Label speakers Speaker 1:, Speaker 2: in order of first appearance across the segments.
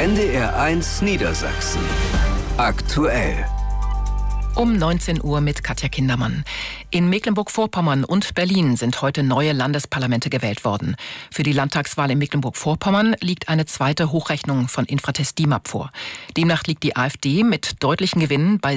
Speaker 1: NDR1 Niedersachsen. Aktuell.
Speaker 2: Um 19 Uhr mit Katja Kindermann. In Mecklenburg-Vorpommern und Berlin sind heute neue Landesparlamente gewählt worden. Für die Landtagswahl in Mecklenburg-Vorpommern liegt eine zweite Hochrechnung von Infratest DIMAP vor. Demnach liegt die AfD mit deutlichen Gewinnen bei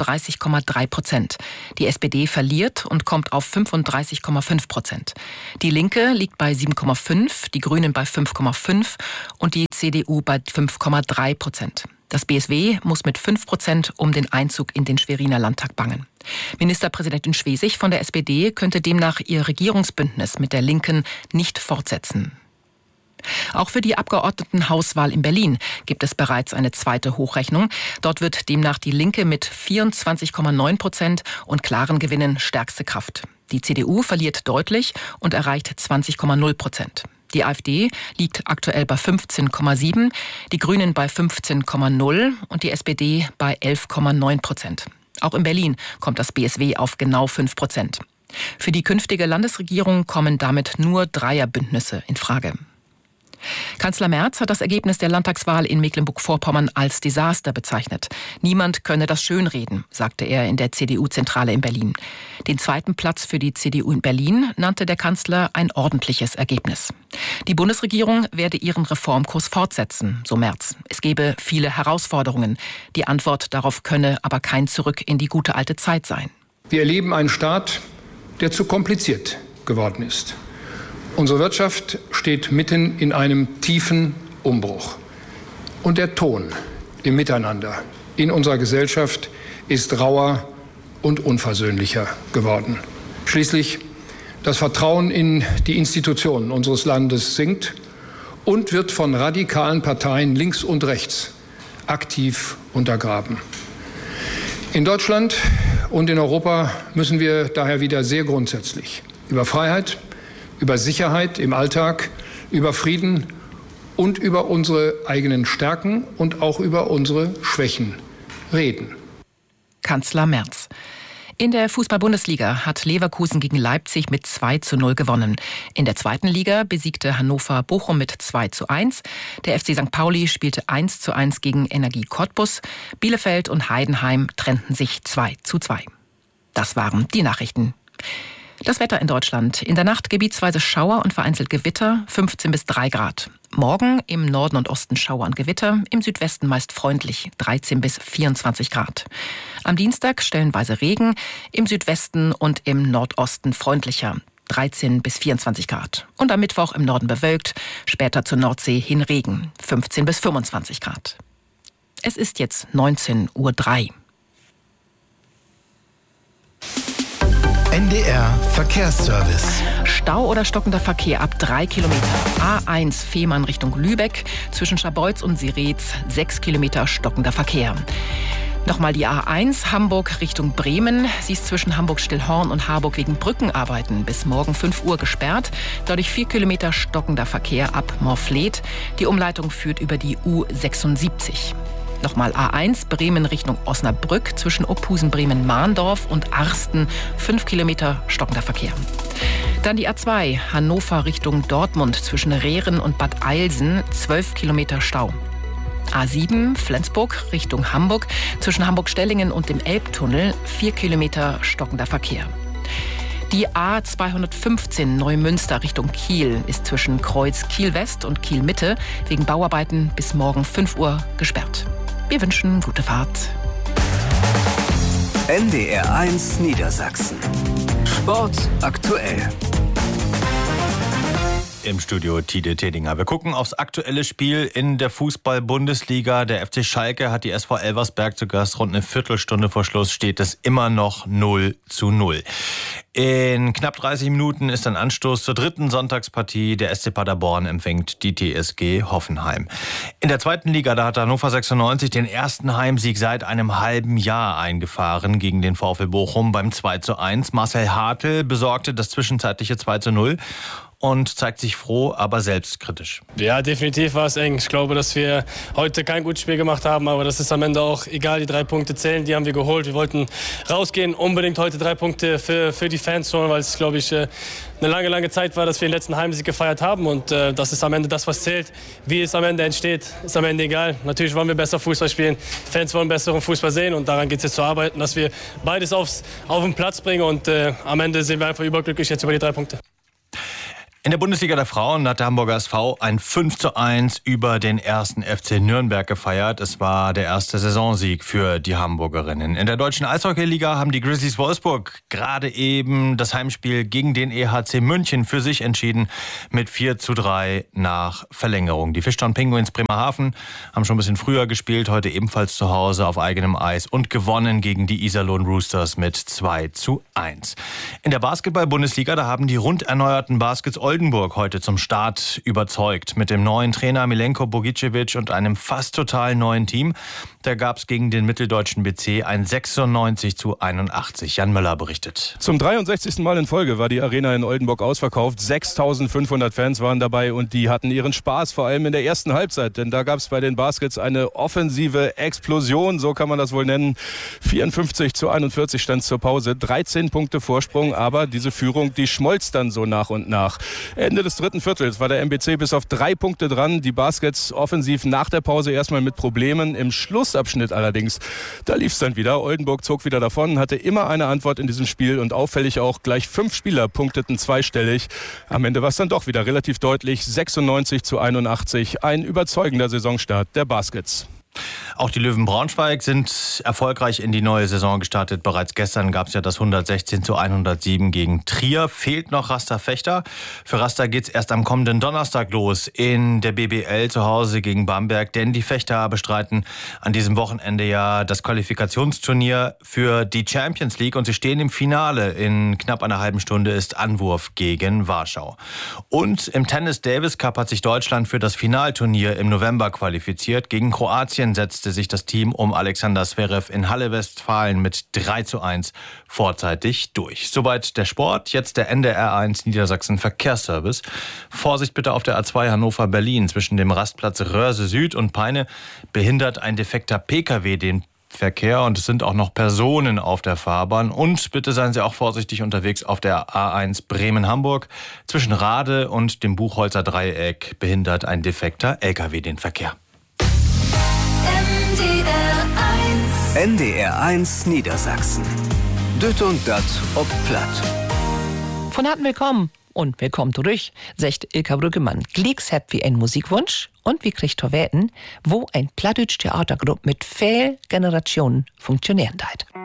Speaker 2: 37,3%. Die SPD verliert und kommt auf 35,5%. Die Linke liegt bei 7,5%, die Grünen bei 5,5% und die CDU bei 5,3%. Das BSW muss mit 5% um den Einzug in den Schweriner Landtag bangen. Ministerpräsidentin Schwesig von der SPD könnte demnach ihr Regierungsbündnis mit der Linken nicht fortsetzen. Auch für die Abgeordnetenhauswahl in Berlin gibt es bereits eine zweite Hochrechnung. Dort wird demnach die Linke mit 24,9% und klaren Gewinnen stärkste Kraft. Die CDU verliert deutlich und erreicht 20,0%. Die AfD liegt aktuell bei 15,7%, die Grünen bei 15,0% und die SPD bei 11,9%. Auch in Berlin kommt das BSW auf genau 5%. Für die künftige Landesregierung kommen damit nur Dreierbündnisse in Frage. Kanzler Merz hat das Ergebnis der Landtagswahl in Mecklenburg-Vorpommern als Desaster bezeichnet. Niemand könne das schönreden, sagte er in der CDU-Zentrale in Berlin. Den zweiten Platz für die CDU in Berlin nannte der Kanzler ein ordentliches Ergebnis. Die Bundesregierung werde ihren Reformkurs fortsetzen, so Merz. Es gebe viele Herausforderungen. Die Antwort darauf könne aber kein Zurück in die gute alte Zeit sein.
Speaker 3: Wir erleben einen Staat, der zu kompliziert geworden ist. Unsere Wirtschaft steht mitten in einem tiefen Umbruch. Und der Ton im Miteinander in unserer Gesellschaft ist rauer und unversöhnlicher geworden. Schließlich das Vertrauen in die Institutionen unseres Landes sinkt und wird von radikalen Parteien links und rechts aktiv untergraben. In Deutschland und in Europa müssen wir daher wieder sehr grundsätzlich über Freiheit, über Sicherheit im Alltag, über Frieden und über unsere eigenen Stärken und auch über unsere Schwächen reden.
Speaker 2: Kanzler Merz. In der Fußball-Bundesliga hat Leverkusen gegen Leipzig mit 2:0 gewonnen. In der zweiten Liga besiegte Hannover Bochum mit 2:1. Der FC St. Pauli spielte 1:1 gegen Energie Cottbus. Bielefeld und Heidenheim trennten sich 2:2. Das waren die Nachrichten. Das Wetter in Deutschland. In der Nacht gebietsweise Schauer und vereinzelt Gewitter, 15 bis 3 Grad. Morgen im Norden und Osten Schauer und Gewitter, im Südwesten meist freundlich, 13 bis 24 Grad. Am Dienstag stellenweise Regen, im Südwesten und im Nordosten freundlicher, 13 bis 24 Grad. Und am Mittwoch im Norden bewölkt, später zur Nordsee hin Regen, 15 bis 25 Grad. Es ist jetzt 19:03 Uhr.
Speaker 4: NDR Verkehrsservice.
Speaker 2: Stau oder stockender Verkehr ab 3 Kilometer. A1 Fehmarn Richtung Lübeck. Zwischen Scharbeutz und Siretz 6 Kilometer stockender Verkehr. Nochmal die A1 Hamburg Richtung Bremen. Sie ist zwischen Hamburg-Stillhorn und Harburg wegen Brückenarbeiten bis morgen 5 Uhr gesperrt. Dadurch 4 Kilometer stockender Verkehr ab Morfleet. Die Umleitung führt über die U76. Nochmal A1 Bremen Richtung Osnabrück zwischen Ophusen, Bremen-Mahndorf und Arsten 5 Kilometer stockender Verkehr. Dann die A2 Hannover Richtung Dortmund zwischen Rehren und Bad Eilsen 12 Kilometer Stau. A7 Flensburg Richtung Hamburg zwischen Hamburg-Stellingen und dem Elbtunnel 4 Kilometer stockender Verkehr. Die A215 Neumünster Richtung Kiel ist zwischen Kreuz Kiel-West und Kiel-Mitte wegen Bauarbeiten bis morgen 5 Uhr gesperrt. Wir wünschen gute Fahrt.
Speaker 1: NDR1 Niedersachsen. Sport aktuell.
Speaker 5: Im Studio Tide Tedinger. Wir gucken aufs aktuelle Spiel in der Fußball-Bundesliga. Der FC Schalke hat die SV Elversberg zu Gast. Rund eine Viertelstunde vor Schluss steht es immer noch 0:0. In knapp 30 Minuten ist ein Anstoß zur dritten Sonntagspartie. Der SC Paderborn empfängt die TSG Hoffenheim. In der zweiten Liga, da hat Hannover 96 den ersten Heimsieg seit einem halben Jahr eingefahren gegen den VfL Bochum beim 2:1. Marcel Hartl besorgte das zwischenzeitliche 2:0. und zeigt sich froh, aber selbstkritisch.
Speaker 6: Ja, definitiv war es eng. Ich glaube, dass wir heute kein gutes Spiel gemacht haben, aber das ist am Ende auch egal. Die 3 Punkte zählen, die haben wir geholt. Wir wollten rausgehen, unbedingt heute 3 Punkte für die Fans holen, weil es, glaube ich, eine lange Zeit war, dass wir den letzten Heimsieg gefeiert haben. Und das ist am Ende das, was zählt. Wie es am Ende entsteht, ist am Ende egal. Natürlich wollen wir besser Fußball spielen. Die Fans wollen besseren Fußball sehen. Und daran geht es jetzt zu arbeiten, dass wir beides auf den Platz bringen. Und am Ende sind wir einfach überglücklich jetzt über die 3 Punkte.
Speaker 5: In der Bundesliga der Frauen hat der Hamburger SV ein 5:1 über den 1. FC Nürnberg gefeiert. Es war der erste Saisonsieg für die Hamburgerinnen. In der deutschen Eishockeyliga haben die Grizzlies Wolfsburg gerade eben das Heimspiel gegen den EHC München für sich entschieden mit 4:3 nach Verlängerung. Die Fischtown Penguins Bremerhaven haben schon ein bisschen früher gespielt, heute ebenfalls zu Hause auf eigenem Eis und gewonnen gegen die Iserlohn Roosters mit 2:1. In der Basketball-Bundesliga, da haben die rund erneuerten Baskets Oldenburg heute zum Start überzeugt. Mit dem neuen Trainer Milenko Bogicevic und einem fast total neuen Team. Da gab es gegen den mitteldeutschen BC ein 96:81. Jan Möller berichtet.
Speaker 7: Zum 63. Mal in Folge war die Arena in Oldenburg ausverkauft. 6.500 Fans waren dabei und die hatten ihren Spaß, vor allem in der ersten Halbzeit. Denn da gab es bei den Baskets eine offensive Explosion, so kann man das wohl nennen. 54:41 stand zur Pause, 13 Punkte Vorsprung, aber diese Führung, die schmolz dann so nach und nach. Ende des dritten Viertels war der MBC bis auf 3 Punkte dran. Die Baskets offensiv nach der Pause erstmal mit Problemen. Im Schlussabschnitt allerdings, da lief es dann wieder. Oldenburg zog wieder davon, hatte immer eine Antwort in diesem Spiel und auffällig auch gleich 5 Spieler punkteten zweistellig. Am Ende war es dann doch wieder relativ deutlich. 96:81. Ein überzeugender Saisonstart der Baskets.
Speaker 5: Auch die Löwen Braunschweig sind erfolgreich in die neue Saison gestartet. Bereits gestern gab es ja das 116:107 gegen Trier. Fehlt noch Rasta Fechter. Für Rasta geht's erst am kommenden Donnerstag los in der BBL zu Hause gegen Bamberg. Denn die Fechter bestreiten an diesem Wochenende ja das Qualifikationsturnier für die Champions League. Und sie stehen im Finale. In knapp einer halben Stunde ist Anwurf gegen Warschau. Und im Tennis Davis Cup hat sich Deutschland für das Finalturnier im November qualifiziert. Gegen Kroatien setzte sich das Team um Alexander Zverev in Halle Westfalen mit 3:1 vorzeitig durch. Soweit der Sport. Jetzt der NDR1 Niedersachsen Verkehrsservice. Vorsicht bitte auf der A2 Hannover-Berlin. Zwischen dem Rastplatz Röhrse Süd und Peine behindert ein defekter Pkw den Verkehr und es sind auch noch Personen auf der Fahrbahn. Und bitte seien Sie auch vorsichtig unterwegs auf der A1 Bremen-Hamburg. Zwischen Rade und dem Buchholzer Dreieck behindert ein defekter Lkw den Verkehr.
Speaker 1: NDR1 Niedersachsen. Düt und dat ob platt.
Speaker 2: Von harten Willkommen und willkommen zurück, sagt Ilka Brüggemann. Glicks habt wie ein Musikwunsch und wie kriegt Torwäten, wo ein plattdütsch Theatergruppe mit vielen Generationen funktionieren deit.